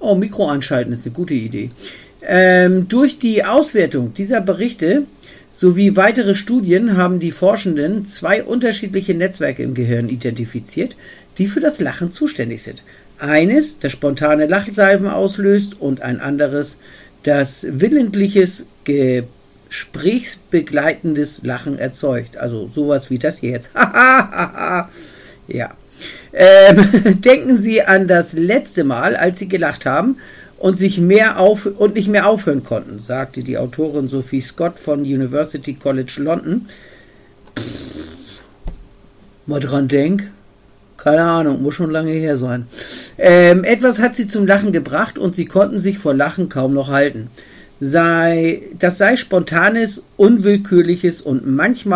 Oh, Mikro anschalten ist eine gute Idee. Durch die Auswertung dieser Berichte sowie weitere Studien haben die Forschenden 2 unterschiedliche Netzwerke im Gehirn identifiziert, die für das Lachen zuständig sind. Eines, das spontane Lachsalven auslöst, und ein anderes, das willentliches, gesprächsbegleitendes Lachen erzeugt. Also sowas wie das hier jetzt. Ja. Denken Sie an das letzte Mal, als Sie gelacht haben und nicht mehr aufhören konnten, sagte die Autorin Sophie Scott von University College London. Mal dran denk. Keine Ahnung, muss schon lange her sein. Etwas hat sie zum Lachen gebracht und sie konnten sich vor Lachen kaum noch halten. Das sei spontanes, unwillkürliches und manchmal